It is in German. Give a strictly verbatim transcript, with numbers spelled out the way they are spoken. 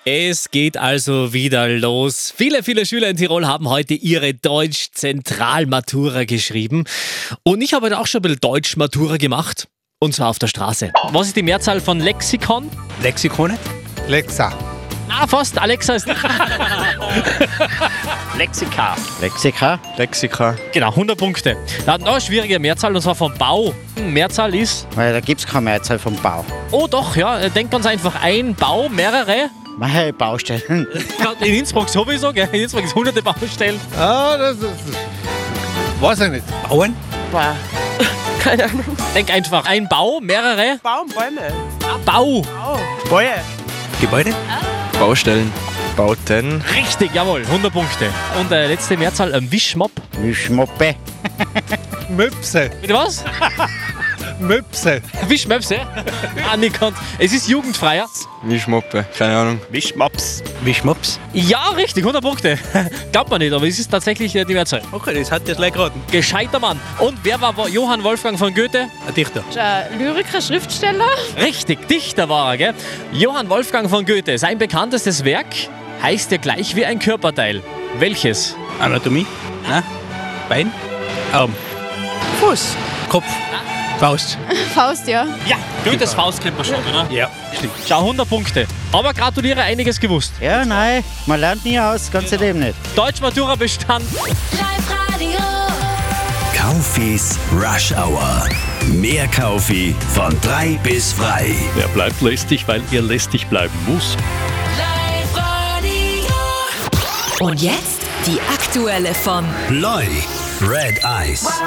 Es geht also wieder los. Viele, viele Schüler in Tirol haben heute ihre Deutsch-Zentralmatura geschrieben. Und ich habe heute auch schon ein bisschen Deutsch-Matura gemacht. Und zwar auf der Straße. Was ist die Mehrzahl von Lexikon? Lexikone? Lexa. Ah, fast. Alexa ist... Lexika. Lexika? Lexika. Genau, hundert Punkte. Da hat noch eine schwierige Mehrzahl, und zwar vom Bau. Mehrzahl ist... Weil da gibt es keine Mehrzahl vom Bau. Oh doch, ja. Denkt ganz einfach. Ein Bau, mehrere... Meine Baustellen. In Innsbruck sowieso, gell? In Innsbruck ist hunderte Baustellen. Ah, das ist. Weiß ich nicht. Bauen? Boah. Keine Ahnung. Denk einfach. Ein Bau, mehrere... Baum, Bäume. Ah, Bau. Bäue. Gebäude? Baustellen. Bauten. Richtig, jawohl, hundert Punkte. Und äh, letzte Mehrzahl, ein Wischmopp. Wie Schmoppe. Möpse. Bitte was? Möpse. Wischmöpse? Ah, nicht ganz. Es ist jugendfreier. Wischmoppe. Keine Ahnung. Wischmops. Wischmops? Ja, richtig, hundert Punkte. Glaubt man nicht, aber es ist tatsächlich äh, die Mehrzahl. Okay, das hat jetzt gleich geraten. Gescheiter Mann. Und wer war Wo- Johann Wolfgang von Goethe? Ein Dichter. Ein Lyriker, Schriftsteller. Richtig, Dichter war er, gell? Johann Wolfgang von Goethe. Sein bekanntestes Werk heißt ja gleich wie ein Körperteil. Welches? Anatomie? Na? Bein? Arm? Fuß. Kopf? Faust? Faust, ja. Ja, Goethes Faust kennt man schon, oder? Ja, stimmt. Schau, hundert Punkte. Aber gratuliere, einiges gewusst. Ja, nein, man lernt nie aus, das ganze Leben nicht. Deutsch-Matura bestand. Live-Radio. Kaufis Rush Hour. Mehr Kaufi von drei bis frei. Er bleibt lästig, weil er lästig bleiben muss. Live-Radio. Und jetzt die aktuelle von Neu. Red Eyes.